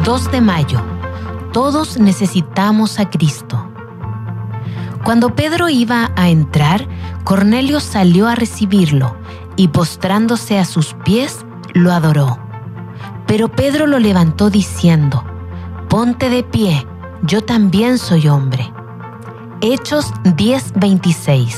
2 de mayo. Todos necesitamos a Cristo. Cuando Pedro iba a entrar, Cornelio salió a recibirlo y postrándose a sus pies, lo adoró. Pero Pedro lo levantó diciendo: «Ponte de pie, yo también soy hombre». Hechos 10:26.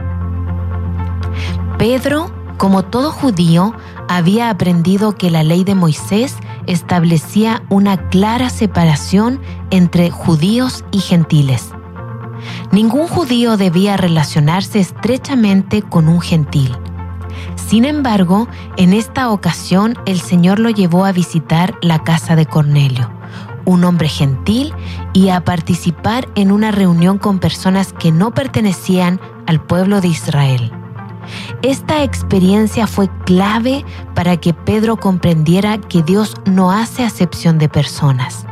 Pedro, como todo judío, había aprendido que la ley de Moisés establecía una clara separación entre judíos y gentiles. Ningún judío debía relacionarse estrechamente con un gentil. Sin embargo, en esta ocasión el Señor lo llevó a visitar la casa de Cornelio, un hombre gentil, y a participar en una reunión con personas que no pertenecían al pueblo de Israel. Esta experiencia fue clave para que Pedro comprendiera que Dios no hace acepción de personas.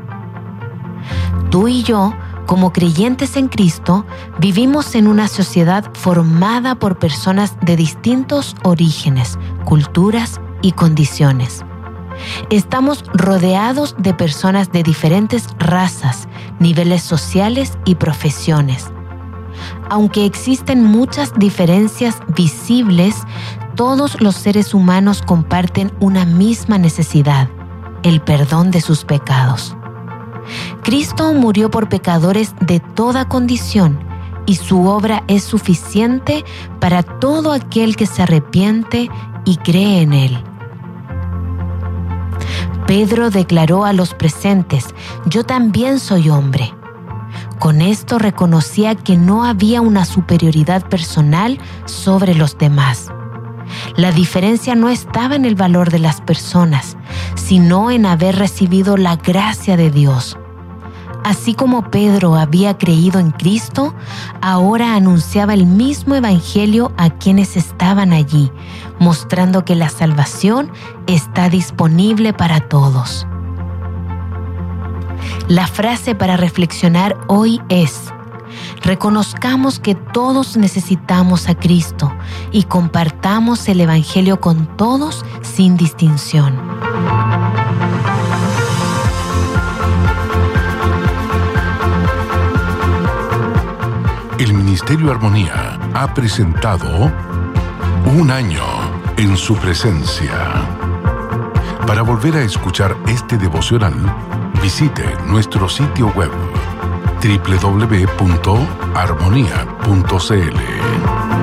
Tú y yo, como creyentes en Cristo, vivimos en una sociedad formada por personas de distintos orígenes, culturas y condiciones. Estamos rodeados de personas de diferentes razas, niveles sociales y profesiones. Aunque existen muchas diferencias visibles, todos los seres humanos comparten una misma necesidad: el perdón de sus pecados. Cristo murió por pecadores de toda condición y su obra es suficiente para todo aquel que se arrepiente y cree en Él. Pedro declaró a los presentes: «Yo también soy hombre». Con esto reconocía que no había una superioridad personal sobre los demás. La diferencia no estaba en el valor de las personas, sino en haber recibido la gracia de Dios. Así como Pedro había creído en Cristo, ahora anunciaba el mismo evangelio a quienes estaban allí, mostrando que la salvación está disponible para todos. La frase para reflexionar hoy es: reconozcamos que todos necesitamos a Cristo y compartamos el evangelio con todos sin distinción. El Ministerio Armonía ha presentado Un año en su presencia. Para volver a escuchar este devocional, visite nuestro sitio web www.armonia.cl.